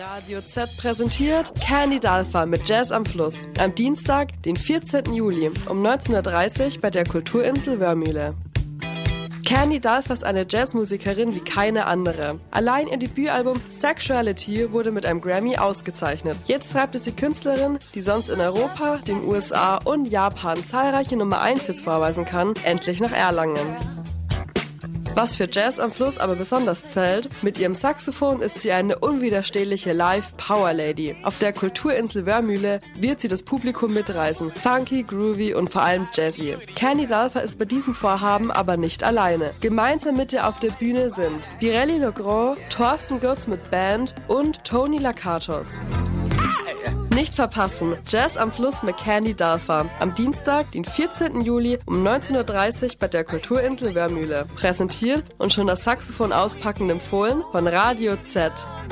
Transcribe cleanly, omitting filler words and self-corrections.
Radio Z präsentiert Candy Dalfa mit Jazz am Fluss. Am Dienstag, den 14. Juli um 19.30 Uhr bei der Kulturinsel Wörmühle. Candy Dalfa ist eine Jazzmusikerin wie keine andere. Allein ihr Debütalbum Sexuality wurde mit einem Grammy ausgezeichnet. Jetzt treibt es die Künstlerin, die sonst in Europa, den USA und Japan zahlreiche Nummer-1-Hits vorweisen kann, endlich nach Erlangen. Was für Jazz am Fluss aber besonders zählt, mit ihrem Saxophon ist sie eine unwiderstehliche Live-Power-Lady. Auf der Kulturinsel Wörmühle wird sie das Publikum mitreißen. Funky, groovy und vor allem jazzy. Candy Dalfa ist bei diesem Vorhaben aber nicht alleine. Gemeinsam mit ihr auf der Bühne sind Pirelli Legrand, Thorsten Götz mit Band und Tony Lakatos. Nicht verpassen, Jazz am Fluss mit Candy Dalfa. Am Dienstag, den 14. Juli um 19.30 Uhr bei der Kulturinsel Wörmühle. Präsentiert und schon das Saxophon auspackend empfohlen von Radio Z.